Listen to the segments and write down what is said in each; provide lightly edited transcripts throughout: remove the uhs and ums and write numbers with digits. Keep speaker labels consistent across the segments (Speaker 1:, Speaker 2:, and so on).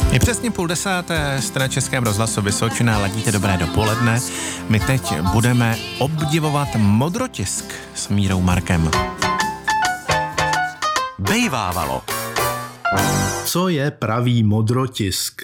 Speaker 1: Je přesně 9:30, jste na Českém rozhlasu Vysočina, ladíte dobré dopoledne. My teď budeme obdivovat modrotisk s Mírou Markem. Bejvávalo.
Speaker 2: Co je pravý modrotisk?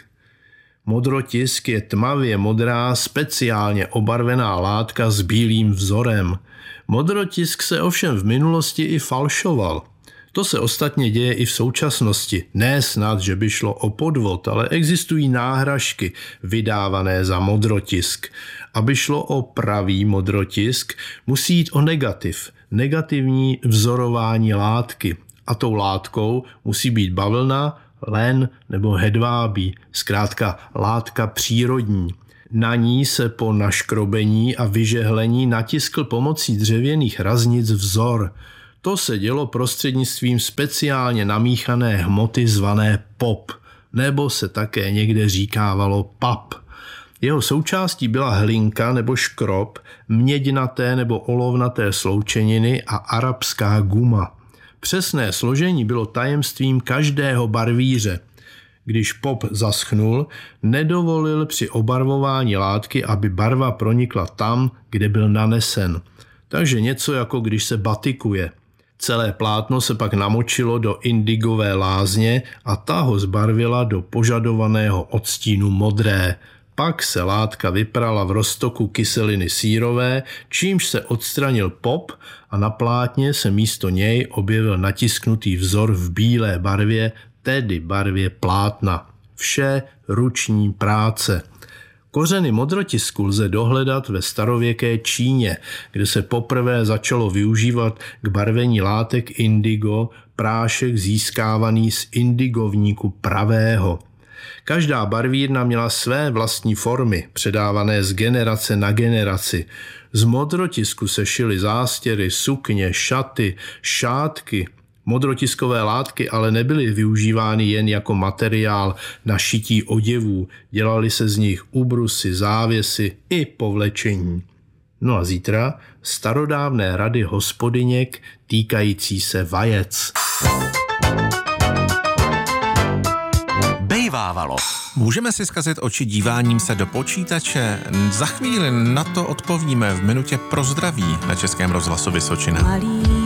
Speaker 2: Modrotisk je tmavě modrá, speciálně obarvená látka s bílým vzorem. Modrotisk se ovšem v minulosti i falšoval. To se ostatně děje i v současnosti. Ne snad, že by šlo o podvod, ale existují náhražky vydávané za modrotisk. Aby šlo o pravý modrotisk, musí jít o negativ, negativní vzorování látky. A tou látkou musí být bavlna, len nebo hedvábí, zkrátka látka přírodní. Na ní se po naškrobení a vyžehlení natiskl pomocí dřevěných raznic vzor. To se dělo prostřednictvím speciálně namíchané hmoty zvané pop, nebo se také někde říkávalo pap. Jeho součástí byla hlinka nebo škrob, měďnaté nebo olovnaté sloučeniny a arabská guma. Přesné složení bylo tajemstvím každého barvíře. Když pop zaschnul, nedovolil při obarvování látky, aby barva pronikla tam, kde byl nanesen. Takže něco jako když se batikuje. Celé plátno se pak namočilo do indigové lázně a ta ho zbarvila do požadovaného odstínu modré. Pak se látka vyprala v roztoku kyseliny sírové, čímž se odstranil pop a na plátně se místo něj objevil natisknutý vzor v bílé barvě, tedy barvě plátna. Vše ruční práce. Kořeny modrotisku lze dohledat ve starověké Číně, kde se poprvé začalo využívat k barvení látek indigo prášek získávaný z indigovníku pravého. Každá barvírna měla své vlastní formy, předávané z generace na generaci. Z modrotisku se šily zástěry, sukně, šaty, šátky. Modrotiskové látky ale nebyly využívány jen jako materiál na šití oděvů, dělaly se z nich ubrusy, závěsy i povlečení. No a zítra starodávné rady hospodyněk týkající se vajec.
Speaker 1: Bejvávalo. Můžeme si zkazit oči díváním se do počítače? Za chvíli na to odpovíme v minutě pro zdraví na Českém rozhlasu Vysočina.